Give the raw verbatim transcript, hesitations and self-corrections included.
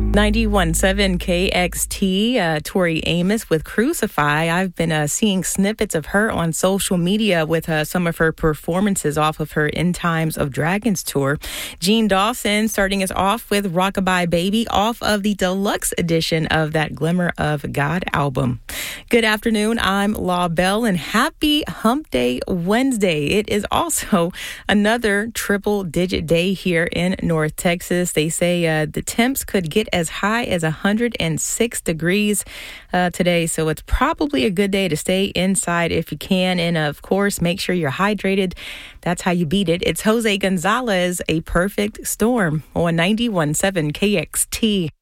ninety-one point seven K X T, uh, Tori Amos with Crucify. I've been uh, seeing snippets of her on social media with uh, some of her performances off of her End Times of Dragons tour. Jean Dawson starting us off with Rockabye Baby off of the deluxe edition of that Glimmer of God album. Good afternoon. I'm Law Bell, and happy Hump Day Wednesday. It is also another triple-digit day here in North Texas. They say uh, the temps could get as high as one hundred six degrees uh, today, so it's probably a good day to stay inside if you can. And of course, make sure you're hydrated. That's how you beat it. It's Jose Gonzalez, A Perfect Storm on ninety-one point seven K X T.